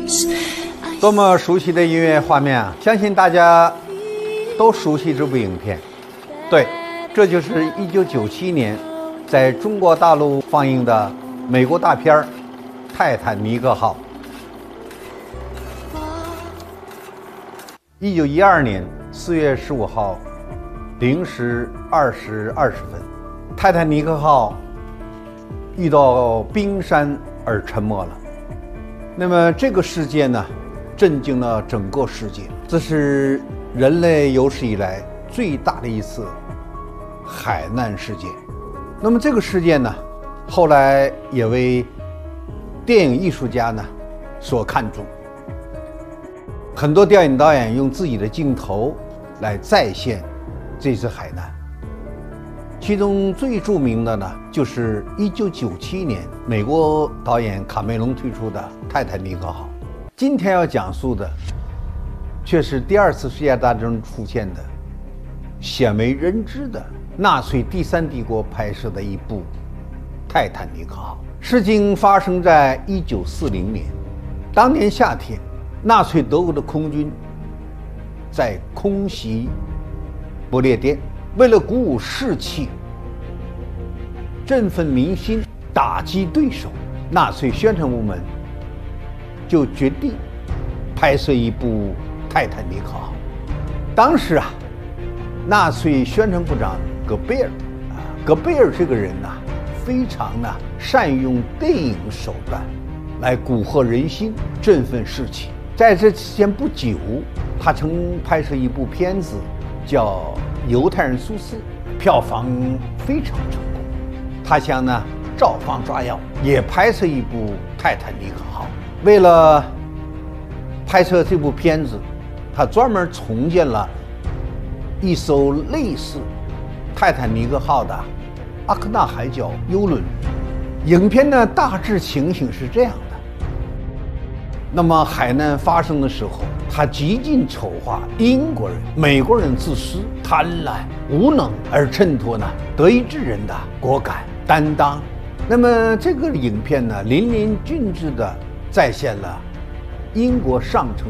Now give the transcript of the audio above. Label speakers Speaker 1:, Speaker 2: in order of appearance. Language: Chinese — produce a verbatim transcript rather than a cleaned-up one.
Speaker 1: 多么熟悉的音乐画面啊！相信大家都熟悉这部影片。对，这就是一九九七年在中国大陆放映的美国大片《泰坦尼克号》。一九一二年四月十五号零时二时二十分，泰坦尼克号遇到冰山而沉没了。那么这个事件呢，震惊了整个世界。这是人类有史以来最大的一次海难事件。那么这个事件呢，后来也为电影艺术家呢所看重。很多电影导演用自己的镜头来再现这次海难。其中最著名的呢，就是一九九七年美国导演卡梅隆推出的《泰坦尼克号》。今天要讲述的，却是第二次世界大战中出现的鲜为人知的纳粹第三帝国拍摄的一部《泰坦尼克号》。事情发生在一九四零年，当年夏天，纳粹德国的空军在空袭不列颠。为了鼓舞士气、振奋民心、打击对手，纳粹宣传部门就决定拍摄一部《泰坦尼克号》。当时啊，纳粹宣传部长戈贝尔啊，戈贝尔这个人呐、啊，非常呢善于用电影手段来蛊惑人心、振奋士气。在这期间不久，他曾拍摄一部片子，叫《犹太人苏斯》，票房非常成功。他想呢照方抓药，也拍摄一部《泰坦尼克号》。为了拍摄这部片子，他专门重建了一艘类似泰坦尼克号的阿克纳海角游轮。影片的大致情形是这样的。那么海难发生的时候，他极尽丑化英国人、美国人自私、贪婪、无能，而衬托呢德意志人的果敢担当。那么这个影片呢，淋漓尽致地再现了英国上层